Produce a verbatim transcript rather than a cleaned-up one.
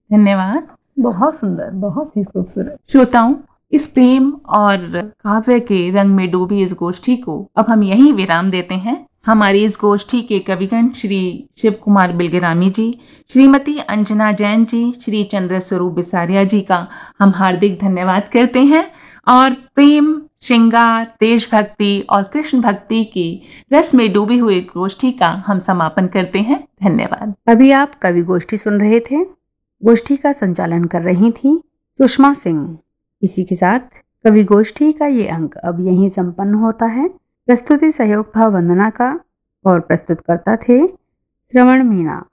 धन्यवाद। बहुत सुंदर, बहुत ही खूबसूरत। श्रोताओं, इस प्रेम और काव्य के रंग में डूबी इस गोष्ठी को अब हम यहीं विराम देते हैं। हमारी इस गोष्ठी के कविगण श्री शिव कुमार बिलगिरामी जी, श्रीमती अंजना जैन जी, श्री चंद्र स्वरूप बिसारिया जी का हम हार्दिक धन्यवाद करते हैं और प्रेम, श्रृंगार, देशभक्ति और कृष्ण भक्ति की रस में डूबी हुई गोष्ठी का हम समापन करते हैं। धन्यवाद। अभी आप कवि गोष्ठी सुन रहे थे। गोष्ठी का संचालन कर रही थी सुषमा सिंह। इसी के साथ कवि गोष्ठी का ये अंक अब यहीं संपन्न होता है। प्रस्तुति सहयोग था वंदना का और प्रस्तुतकर्ता थे श्रवण मीणा।